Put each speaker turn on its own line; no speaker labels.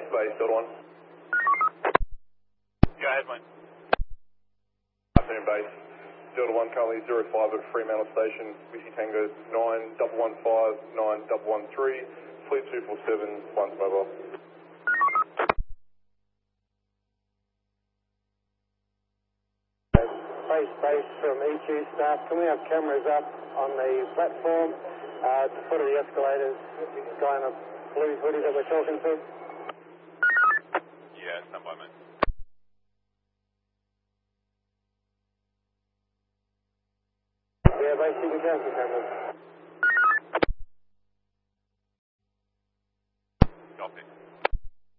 Base, Delta 1.
Go ahead, mate.
Afternoon, Base. Delta 1, currently 05 at Fremantle Station, Whiskey Tango 9115, 9113, Fleet 247, 1's mobile.
Base from EQ staff. Can we have cameras up on the platform, at the foot of the escalators, guy in a blue hoodie that we're talking to?
Yeah, stand by, mate.
Yeah, Base, you can count the cameras.